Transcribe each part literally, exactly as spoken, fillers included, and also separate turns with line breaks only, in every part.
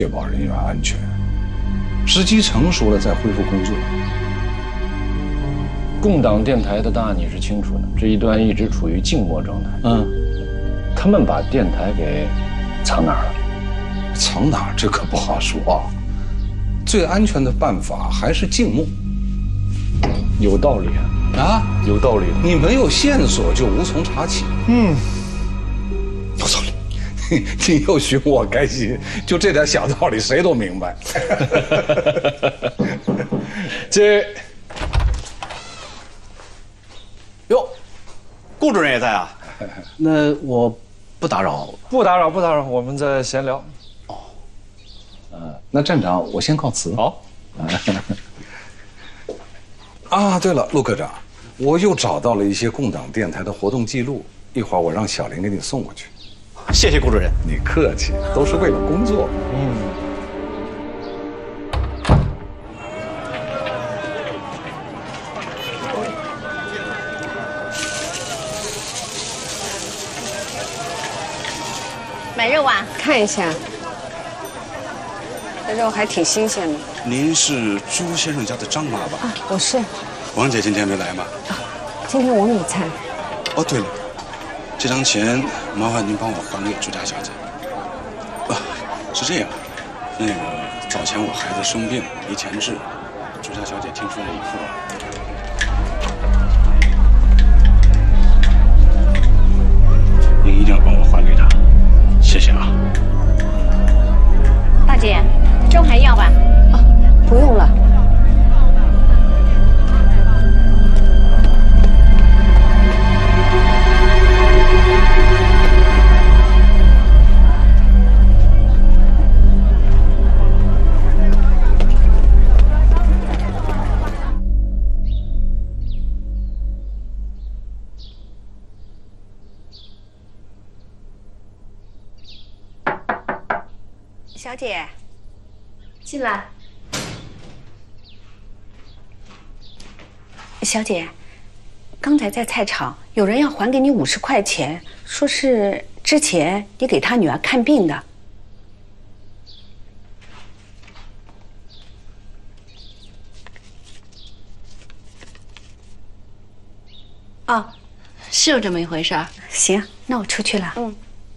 确保人员安全。时机成熟了再恢复工作。
共党电台的大你是清楚的，这一端一直处于静默状态。
嗯，
他们把电台给藏哪儿了？
藏哪儿这可不好说啊。最安全的办法还是静默。
有道理啊，
啊，
有道理的。
你没有线索就无从查起。
嗯，
有道理。你又许我开心，就这点小道理，谁都明白。
这，
哟，顾主任也在啊？那我不打扰。
不打扰，不打扰，我们在闲聊。
哦，呃，那站长，我先告辞。
好。
啊，对了，陆科长，我又找到了一些共党电台的活动记录，一会儿我让小林给你送过去。
谢谢顾主任。
你客气，都是为了工作。
嗯。
买肉啊？
看一下，这肉还挺新鲜的。
您是朱先生家的张妈吧？
啊，我是。
王姐今天没来吗？
啊，今天我米菜。
哦，对了，这张钱麻烦您帮我还给朱家小姐。啊，是这样，那个早前我孩子生病没钱治，朱家小姐听说了以后，您一定要帮我还给她，谢谢啊。
大姐，粥还要吧？
啊，不用了。
小姐，进来。小姐，刚才在菜场有人要还给你五十块钱，说是之前你给他女儿看病的。
哦，是有这么一回事儿。
行，那我出去了。嗯。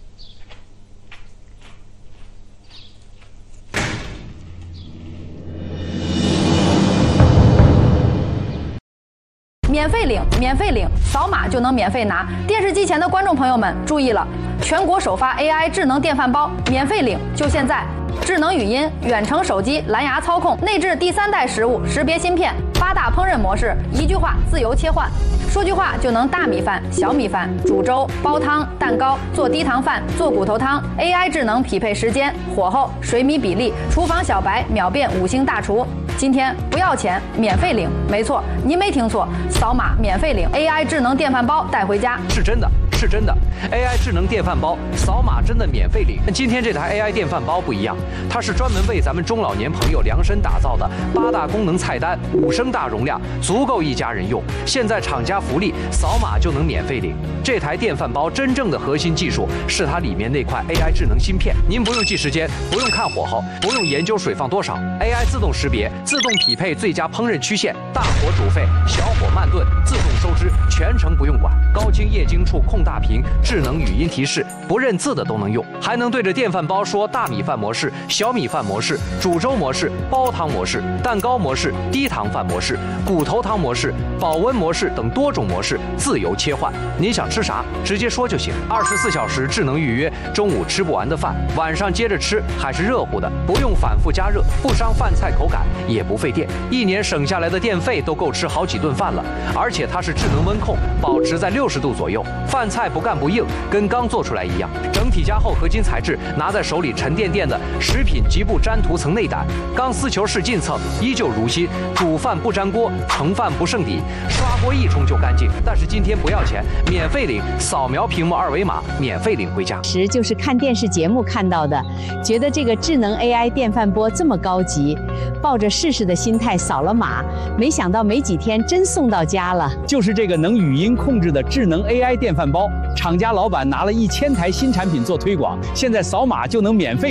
免费领，免费领，扫码就能免费拿。电视机前的观众朋友们注意了，全国首发 A I 智能电饭煲，免费领，就现在！智能语音、远程手机、蓝牙操控，内置第三代食物识别芯片，八大烹饪模式，一句话自由切换，说句话就能大米饭、小米饭、煮粥、煲汤、蛋糕、做低糖饭、做骨头汤。A I 智能匹配时间、火候、水米比例，厨房小白秒变五星大厨。今天不要钱，免费领，没错，您没听错，扫码免费领 A I 智能电饭煲带回家，
是真的。是真的 ，A I 智能电饭煲扫码真的免费领。今天这台 A I 电饭煲不一样，它是专门为咱们中老年朋友量身打造的，八大功能菜单，五升大容量，足够一家人用。现在厂家福利，扫码就能免费领。这台电饭煲真正的核心技术是它里面那块 A I 智能芯片，您不用记时间，不用看火候，不用研究水放多少 ，A I 自动识别，自动匹配最佳烹饪曲线，大火煮沸，小火慢炖，自动收汁，全程不用管，高清液晶触控大屏，智能语音提示，不认字的都能用，还能对着电饭煲说大米饭模式、小米饭模式、煮粥模式、煲汤模式、蛋糕模式、低糖饭模式、骨头汤模式、保温模式等多种模式自由切换。您想吃啥，直接说就行。二十四小时智能预约，中午吃不完的饭，晚上接着吃还是热乎的，不用反复加热，不伤饭菜口感，也不费电。一年省下来的电费都够吃好几顿饭了。而且它是智能温控，保持在六十度左右，饭菜不干不硬，跟刚做出来一样。整体加厚合金材质，拿在手里沉甸甸的，食品极不粘涂层内胆，钢丝球式进蹭，依旧如新。煮饭不粘锅，盛饭不剩底，刷锅一冲就干净。但是今天不要钱，免费领，扫描屏幕二维码，免费领回家。
时就是看电视节目看到的，觉得这个智能 A I 电饭锅这么高级，抱着试试的心态扫了码，没想到没几天真送到家了。
就是这个能语音控制的智能 A I 电饭煲，厂家老板拿了一千台新产品做推广，现在扫码就能免费领。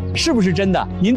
是不是真的？您。